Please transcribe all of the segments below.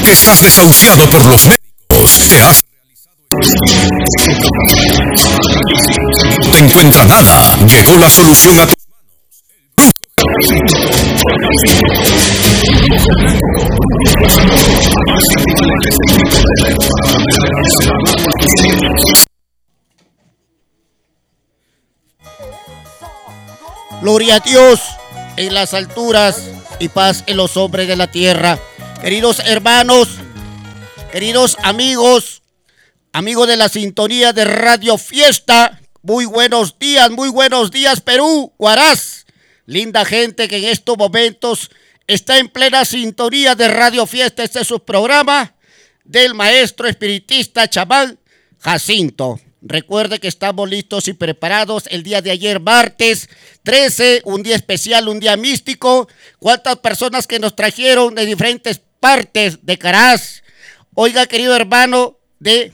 Estás desahuciado por los médicos. Te has no te encuentra nada. Llegó la solución a tus manos. Gloria a Dios en las alturas y paz en los hombres de la tierra. Queridos hermanos, queridos amigos, amigos de la sintonía de Radio Fiesta, muy buenos días Perú, Huaraz, linda gente que en estos momentos está en plena sintonía de Radio Fiesta. Este es su programa del maestro espiritista chamán Jacinto. Recuerde que estamos listos y preparados el día de ayer, martes 13, un día especial, un día místico. ¿Cuántas personas que nos trajeron de diferentes partes de Caraz? Oiga, querido hermano, de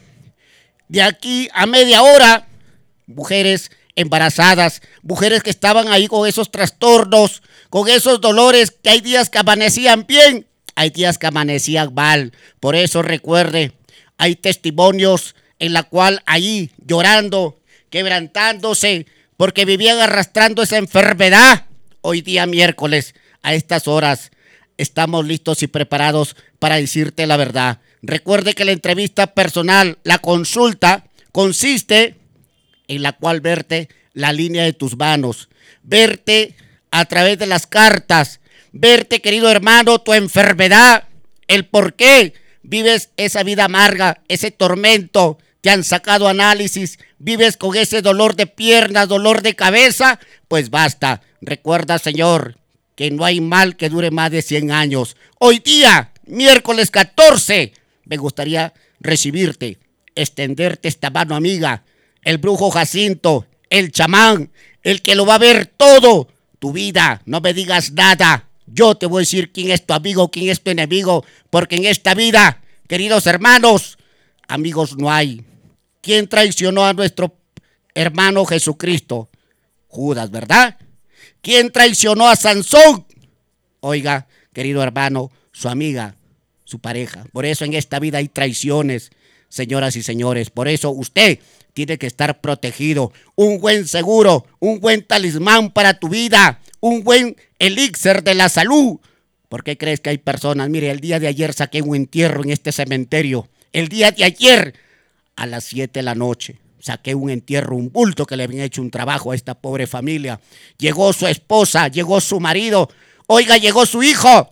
aquí a media hora, mujeres embarazadas, mujeres que estaban ahí con esos trastornos, con esos dolores, que hay días que amanecían bien, hay días que amanecían mal. Por eso recuerde, hay testimonios en la cual ahí llorando, quebrantándose, porque vivían arrastrando esa enfermedad. Hoy día miércoles, a estas horas, estamos listos y preparados para decirte la verdad. Recuerde que la entrevista personal, la consulta, consiste en la cual verte la línea de tus manos, verte a través de las cartas, verte, querido hermano, tu enfermedad, el por qué vives esa vida amarga, ese tormento. Te han sacado análisis, vives con ese dolor de piernas, dolor de cabeza, pues basta. Recuerda, Señor, que no hay mal que dure más de 100 años. Hoy día, miércoles 14, me gustaría recibirte, extenderte esta mano amiga, el brujo Jacinto, el chamán, el que lo va a ver todo, tu vida. No me digas nada, yo te voy a decir quién es tu amigo, quién es tu enemigo, porque en esta vida, queridos hermanos, amigos no hay. ¿Quién traicionó a nuestro hermano Jesucristo? Judas, ¿verdad? ¿Quién traicionó a Sansón? Oiga, querido hermano, su amiga, su pareja. Por eso en esta vida hay traiciones, señoras y señores. Por eso usted tiene que estar protegido. Un buen seguro, un buen talismán para tu vida, un buen elixir de la salud. ¿Por qué crees que hay personas? Mire, el día de ayer saqué un entierro en este cementerio. El día de ayer, a las 7 de la noche, saqué un entierro, un bulto que le habían hecho un trabajo a esta pobre familia. Llegó su esposa, llegó su marido, oiga, llegó su hijo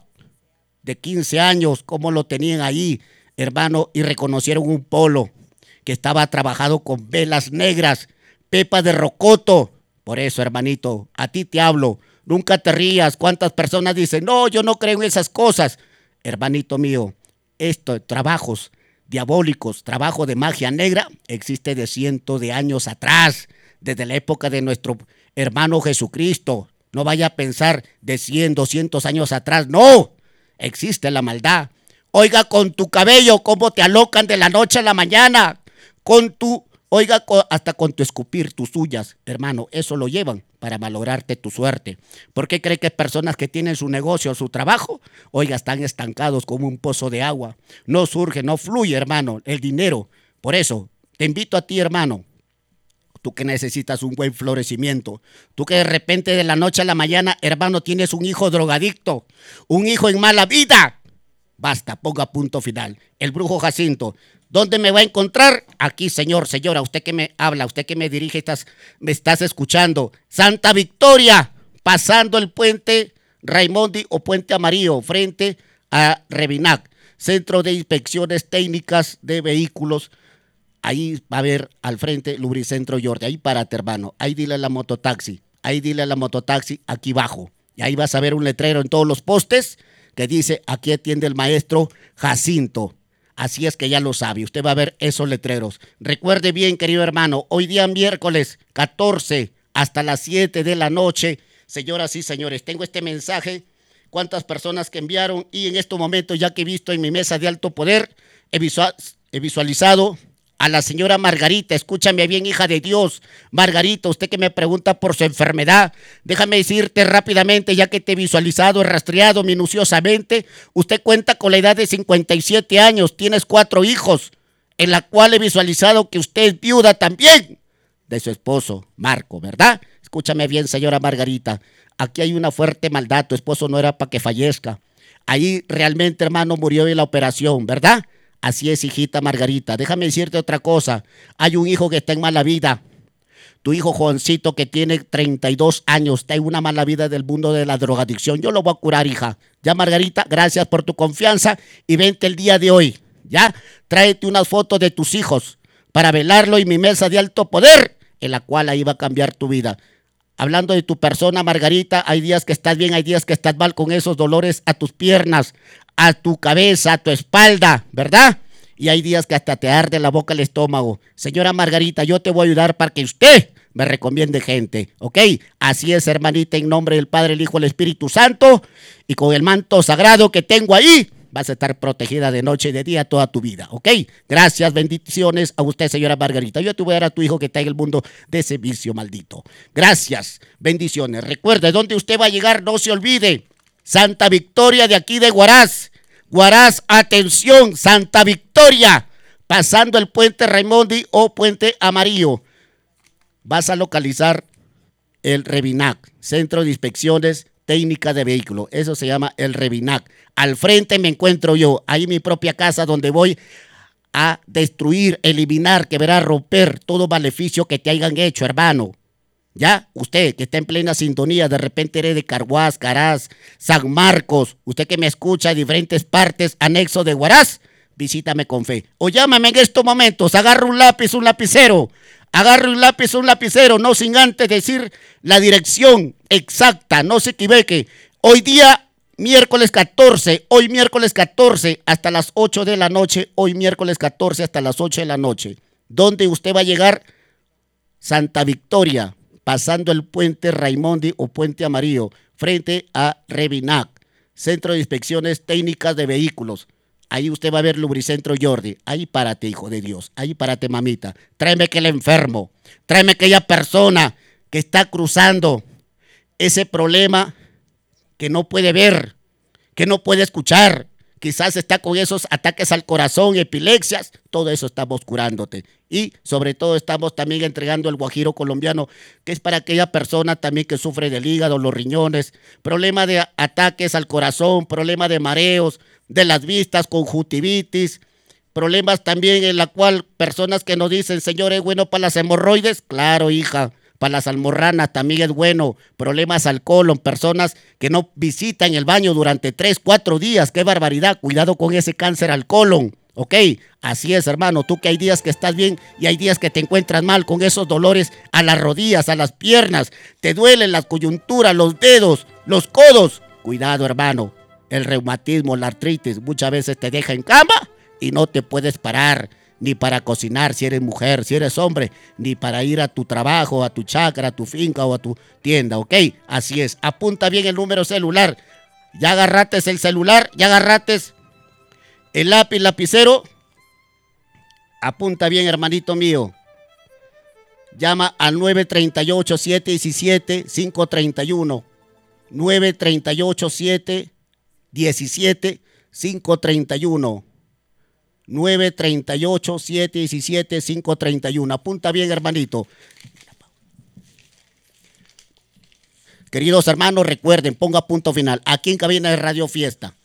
de 15 años, como lo tenían ahí, hermano, y reconocieron un polo que estaba trabajado con velas negras, pepa de rocoto. Por eso, hermanito, a ti te hablo, nunca te rías. ¿Cuántas personas dicen, no, yo no creo en esas cosas? Hermanito mío, estos trabajos diabólicos, trabajo de magia negra, existe de cientos de años atrás, desde la época de nuestro hermano Jesucristo. No vaya a pensar de 100, 200 años atrás, no, existe la maldad. Oiga, con tu cabello, cómo te alocan de la noche a la mañana, hasta con tu escupir tus uñas, hermano, eso lo llevan para malograrte tu suerte. ¿Por qué cree que personas que tienen su negocio, su trabajo, oiga, están estancados como un pozo de agua? No surge, no fluye, hermano, el dinero. Por eso, te invito a ti, hermano, tú que necesitas un buen florecimiento, tú que de repente de la noche a la mañana, hermano, tienes un hijo drogadicto, un hijo en mala vida. Basta, ponga punto final. El brujo Jacinto. ¿Dónde me va a encontrar? Aquí, señor, señora, usted que me habla, usted que me dirige, me estás escuchando. Santa Victoria, pasando el puente Raimondi o puente Amarillo, frente a Revinac, Centro de Inspecciones Técnicas de Vehículos. Ahí va a haber al frente Lubricentro Yorte. Ahí párate, hermano. Ahí dile a la mototaxi. Aquí bajo. Y ahí vas a ver un letrero en todos los postes que dice, aquí atiende el maestro Jacinto. Así es que ya lo sabe, usted va a ver esos letreros. Recuerde bien, querido hermano, hoy día miércoles 14 hasta las 7 de la noche. Señoras y señores, tengo este mensaje. ¿Cuántas personas que enviaron? Y en estos momentos, ya que he visto en mi mesa de alto poder, he visualizado a la señora Margarita. Escúchame bien, hija de Dios. Margarita, usted que me pregunta por su enfermedad, déjame decirte rápidamente, ya que te he visualizado, rastreado minuciosamente. Usted cuenta con la edad de 57 años, tienes 4 hijos, en la cual he visualizado que usted es viuda también de su esposo, Marco, ¿verdad? Escúchame bien, señora Margarita. Aquí hay una fuerte maldad. Tu esposo no era para que fallezca. Ahí realmente, hermano, murió en la operación, ¿verdad? Así es, hijita Margarita. Déjame decirte otra cosa. Hay un hijo que está en mala vida. Tu hijo Juancito, que tiene 32 años, está en una mala vida del mundo de la drogadicción. Yo lo voy a curar, hija. Ya, Margarita, gracias por tu confianza y vente el día de hoy. Ya, tráete unas fotos de tus hijos para velarlo en mi mesa de alto poder, en la cual ahí va a cambiar tu vida. Hablando de tu persona, Margarita, hay días que estás bien, hay días que estás mal con esos dolores a tus piernas, a tu cabeza, a tu espalda, ¿verdad? Y hay días que hasta te arde la boca, el estómago. Señora Margarita, yo te voy a ayudar para que usted me recomiende gente, ¿ok? Así es, hermanita, en nombre del Padre, el Hijo, el Espíritu Santo, y con el manto sagrado que tengo ahí, vas a estar protegida de noche y de día toda tu vida, ¿ok? Gracias, bendiciones a usted, señora Margarita. Yo te voy a dar a tu hijo que está en el mundo de ese vicio maldito. Gracias, bendiciones. Recuerde, donde usted va a llegar, no se olvide. Santa Victoria de aquí de Huaraz. Huaraz, atención, Santa Victoria. Pasando el puente Raimondi o puente Amarillo. Vas a localizar el Revinac, Centro de Inspecciones Técnicas de Vehículos. Eso se llama el Revinac. Al frente me encuentro yo, ahí mi propia casa, donde voy a destruir, eliminar, quebrar, romper todo maleficio que te hayan hecho, hermano. Ya, usted que está en plena sintonía, de repente eres de Carhuaz, Caraz, San Marcos, usted que me escucha de diferentes partes, anexo de Huaraz, visítame con fe. O llámame en estos momentos, agarra un lápiz, un lapicero. Agarre un lápiz, un lapicero, no sin antes decir la dirección exacta, no se equivoque. Hoy día, miércoles 14, hoy miércoles 14 hasta las 8 de la noche, hoy miércoles 14 hasta las 8 de la noche. ¿Dónde usted va a llegar? Santa Victoria, pasando el puente Raimondi o puente Amarillo, frente a Revinac, Centro de Inspecciones Técnicas de Vehículos. Ahí usted va a ver Lubricentro Jordi. Ahí párate, hijo de Dios. Ahí párate, mamita. Tráeme que el enfermo. Tráeme aquella persona que está cruzando ese problema que no puede ver, que no puede escuchar. Quizás está con esos ataques al corazón, epilepsias. Todo eso estamos curándote. Y sobre todo estamos también entregando el guajiro colombiano, que es para aquella persona también que sufre del hígado, los riñones, problema de ataques al corazón, problema de mareos, de las vistas, conjuntivitis, problemas también en la cual personas que nos dicen, Señor, ¿es bueno para las hemorroides? Claro, hija, para las almorranas también es bueno, problemas al colon, personas que no visitan el baño durante 3, 4 días, qué barbaridad, cuidado con ese cáncer al colon, ¿ok? Así es, hermano, tú que hay días que estás bien y hay días que te encuentras mal con esos dolores a las rodillas, a las piernas, te duelen las coyunturas, los dedos, los codos, cuidado, hermano. El reumatismo, la artritis, muchas veces te deja en cama y no te puedes parar, ni para cocinar si eres mujer, si eres hombre, ni para ir a tu trabajo, a tu chacra, a tu finca o a tu tienda, ¿ok? Así es, apunta bien el número celular. Ya agarrates el celular, ya agarrates el lápiz, lapicero. Apunta bien, hermanito mío. Llama al 938-717-531. 938-717-531. 938-717-531. Apunta bien, hermanito. Queridos hermanos, recuerden, ponga punto final. Aquí en Cabina de Radio Fiesta.